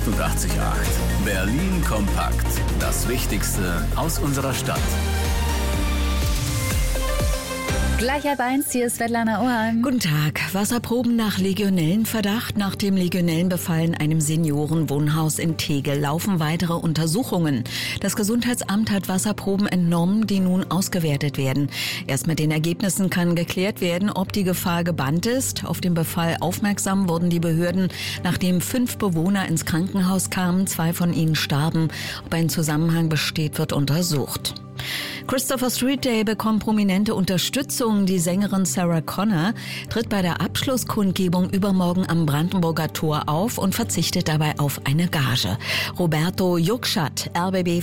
88,8. Berlin kompakt. Das Wichtigste aus unserer Stadt. Gleich halb 1, hier ist Svetlana Ohan. Guten Tag. Wasserproben nach Legionellenverdacht. Nach dem Legionellenbefall in einem Seniorenwohnhaus in Tegel laufen weitere Untersuchungen. Das Gesundheitsamt hat Wasserproben entnommen, die nun ausgewertet werden. Erst mit den Ergebnissen kann geklärt werden, ob die Gefahr gebannt ist. Auf den Befall aufmerksam wurden die Behörden, nachdem 5 Bewohner ins Krankenhaus kamen. 2 von ihnen starben. Ob ein Zusammenhang besteht, wird untersucht. Christopher Street Day bekommt prominente Unterstützung. Die Sängerin Sarah Connor tritt bei der Abschlusskundgebung übermorgen am Brandenburger Tor auf und verzichtet dabei auf eine Gage. Roberto Juckschat, RBB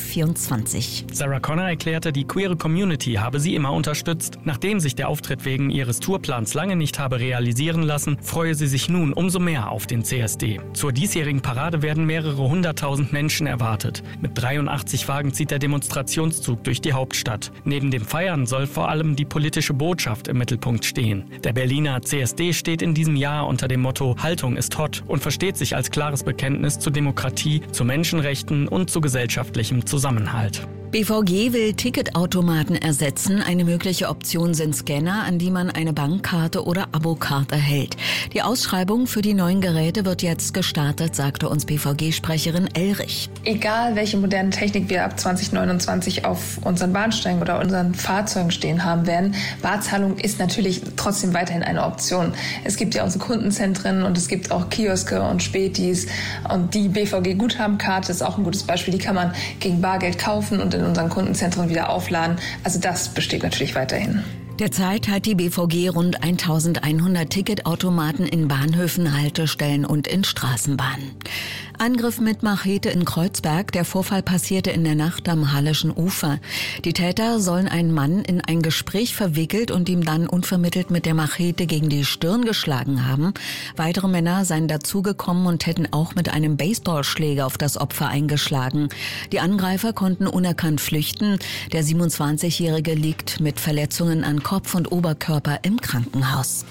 24. Sarah Connor erklärte, die queere Community habe sie immer unterstützt. Nachdem sich der Auftritt wegen ihres Tourplans lange nicht habe realisieren lassen, freue sie sich nun umso mehr auf den CSD. Zur diesjährigen Parade werden mehrere 100.000 Menschen erwartet. Mit 83 Wagen zieht der Demonstrationszug durch die Hauptstadt. Neben dem Feiern soll vor allem die politische Botschaft im Mittelpunkt stehen. Der Berliner CSD steht in diesem Jahr unter dem Motto Haltung ist hot und versteht sich als klares Bekenntnis zur Demokratie, zu Menschenrechten und zu gesellschaftlichem Zusammenhalt. BVG will Ticketautomaten ersetzen. Eine mögliche Option sind Scanner, an die man eine Bankkarte oder Abokarte hält. Die Ausschreibung für die neuen Geräte wird jetzt gestartet, sagte uns BVG-Sprecherin Elrich. Egal, welche moderne Technik wir ab 2029 auf unseren Bahnsteigen oder unseren Fahrzeugen stehen haben werden, Barzahlung ist natürlich trotzdem weiterhin eine Option. Es gibt ja unsere Kundenzentren und es gibt auch Kioske und Spätis. Und die BVG-Guthabenkarte ist auch ein gutes Beispiel. Die kann man gegen Bargeld kaufen und in unseren Kundenzentren wieder aufladen. Also das besteht natürlich weiterhin. Derzeit hat die BVG rund 1100 Ticketautomaten in Bahnhöfen, Haltestellen und in Straßenbahnen. Angriff mit Machete in Kreuzberg. Der Vorfall passierte in der Nacht am Hallischen Ufer. Die Täter sollen einen Mann in ein Gespräch verwickelt und ihm dann unvermittelt mit der Machete gegen die Stirn geschlagen haben. Weitere Männer seien dazugekommen und hätten auch mit einem Baseballschläger auf das Opfer eingeschlagen. Die Angreifer konnten unerkannt flüchten. Der 27-Jährige liegt mit Verletzungen an Kopf und Oberkörper im Krankenhaus.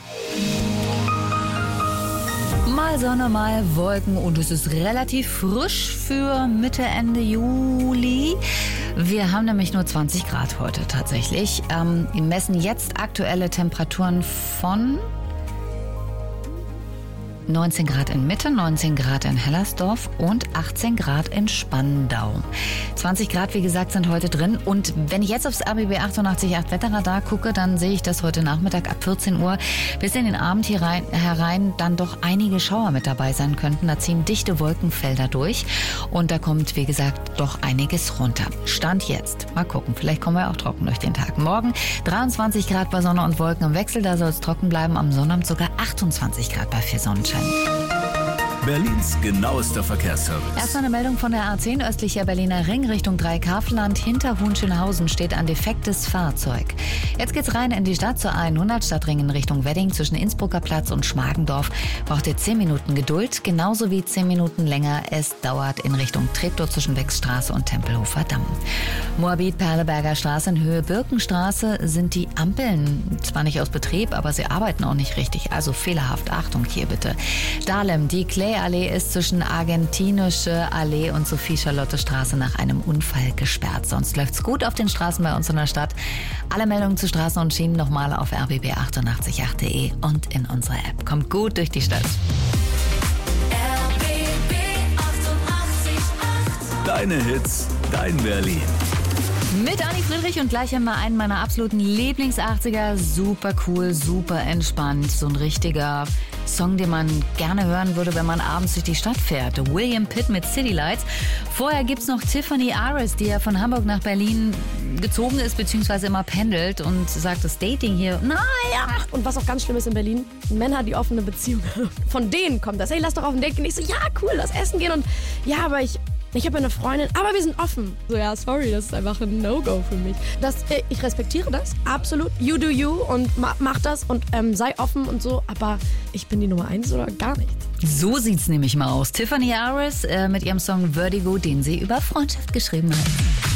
Mal Sonne, mal Wolken und es ist relativ frisch für Mitte, Ende Juli. Wir haben nämlich nur 20 Grad heute tatsächlich. Wir messen jetzt aktuelle Temperaturen von 19 Grad in Mitte, 19 Grad in Hellersdorf und 18 Grad in Spandau. 20 Grad, wie gesagt, sind heute drin. Und wenn ich jetzt aufs RBB 88,8 Wetterradar gucke, dann sehe ich, dass heute Nachmittag ab 14 Uhr bis in den Abend hier herein dann doch einige Schauer mit dabei sein könnten. Da ziehen dichte Wolkenfelder durch und da kommt, wie gesagt, doch einiges runter. Stand jetzt. Mal gucken, vielleicht kommen wir auch trocken durch den Tag. Morgen 23 Grad bei Sonne und Wolken im Wechsel, da soll es trocken bleiben. Am Sonnabend sogar 28 Grad bei viel Sonnenschein. Berlins genauester Verkehrsservice. Erstmal eine Meldung von der A10 östlicher Berliner Ring Richtung Dreikafland. Hinter Hohenschönhausen steht ein defektes Fahrzeug. Jetzt geht's rein in die Stadt zur A100 Stadtring in Richtung Wedding zwischen Innsbrucker Platz und Schmargendorf. Braucht ihr 10 Minuten Geduld, genauso wie 10 Minuten länger es dauert in Richtung Treptow zwischen Wechsstraße und Tempelhofer Damm. Moabit-Perleberger Straße in Höhe Birkenstraße sind die Ampeln zwar nicht aus Betrieb, aber sie arbeiten auch nicht richtig, also fehlerhaft. Achtung hier bitte. Dahlem, die Clay-Allee ist zwischen Argentinische Allee und Sophie-Charlotte-Straße nach einem Unfall gesperrt. Sonst läuft's gut auf den Straßen bei uns in der Stadt. Alle Meldungen zu Straßen und Schienen nochmal auf rbb888.de und in unserer App. Kommt gut durch die Stadt. RBB 88,8. Deine Hits, dein Berlin. Mit Anni Friedrich und gleich einmal einen meiner absoluten Lieblings-80er. Super cool, super entspannt. So ein richtiger Song, den man gerne hören würde, wenn man abends durch die Stadt fährt. William Pitt mit City Lights. Vorher gibt's noch Tiffany Aris, die ja von Hamburg nach Berlin gezogen ist, beziehungsweise immer pendelt und sagt, das Dating hier, naja. Und was auch ganz schlimm ist in Berlin, Männer, die offene Beziehungen haben. Von denen kommt das. Hey, lass doch auf ein Date gehen. Ich so, ja, cool, lass essen gehen. Und ja, aber ich habe eine Freundin, aber wir sind offen. So, ja, sorry, das ist einfach ein No-Go für mich. Ich respektiere das, absolut. You do you und mach das und sei offen und so. Aber ich bin die Nummer 1 oder gar nichts. So sieht's nämlich mal aus. Tiffany Aris mit ihrem Song Vertigo, den sie über Freundschaft geschrieben hat.